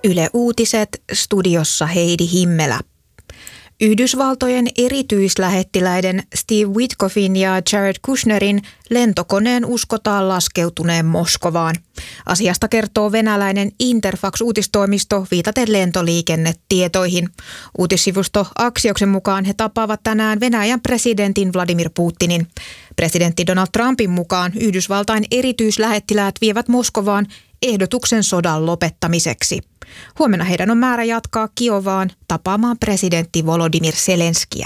Yle Uutiset, studiossa Heidi Himmelä. Yhdysvaltojen erityislähettiläiden Steve Witkoffin ja Jared Kushnerin lentokoneen uskotaan laskeutuneen Moskovaan. Asiasta kertoo venäläinen Interfax-uutistoimisto viitaten lentoliikennetietoihin. Uutissivusto Axioksen mukaan he tapaavat tänään Venäjän presidentin Vladimir Putinin. Presidentti Donald Trumpin mukaan Yhdysvaltain erityislähettiläät vievät Moskovaan ehdotuksen sodan lopettamiseksi. Huomenna heidän on määrä jatkaa Kiovaan tapaamaan presidentti Volodymyr Zelenskiä.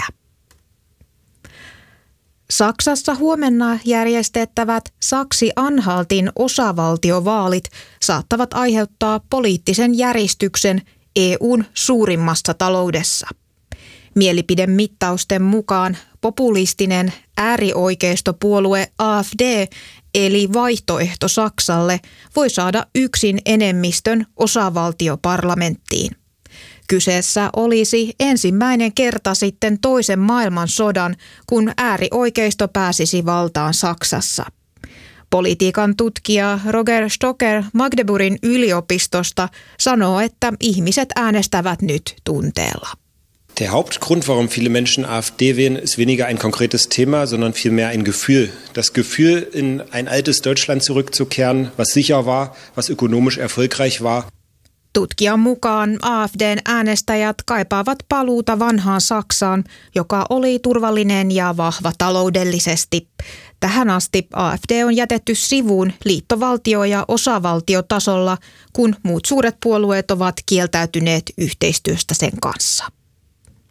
Saksassa huomenna järjestettävät Saksi-Anhaltin osavaltiovaalit saattavat aiheuttaa poliittisen järistyksen EU:n suurimmassa taloudessa. Mielipidemittausten mukaan populistinen äärioikeistopuolue AfD eli Vaihtoehto Saksalle voi saada yksin enemmistön osavaltioparlamenttiin. Kyseessä olisi ensimmäinen kerta sitten toisen maailmansodan, kun äärioikeisto pääsisi valtaan Saksassa. Politiikan tutkija Roger Stocker Magdeburgin yliopistosta sanoo, että ihmiset äänestävät nyt tunteella. Der Hauptgrund, warum viele Menschen AfD wählen, ist weniger ein konkretes Thema, sondern vielmehr ein Gefühl. Das Gefühl, in ein altes Deutschland zurückzukehren, was sicher war, was ökonomisch erfolgreich war. Tutkijan mukaan AfDn äänestäjät kaipaavat paluuta vanhaan Saksaan, joka oli turvallinen ja vahva taloudellisesti. Tähän asti AfD on jätetty sivuun liittovaltio- ja osavaltiotasolla, kun muut suuret puolueet ovat kieltäytyneet yhteistyöstä sen kanssa.